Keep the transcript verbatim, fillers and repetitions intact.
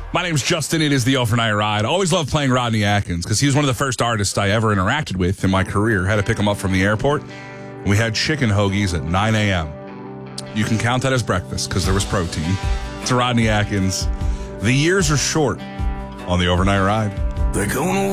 My name's Justin. It is the Overnight Ride. Always loved playing Rodney Atkins because he was one of the first artists I ever interacted with in my career. Had to pick him up from the airport. We had chicken hoagies at nine a.m. You can count that as breakfast because there was protein. It's Rodney Atkins. The years are short on the Overnight Ride. They're going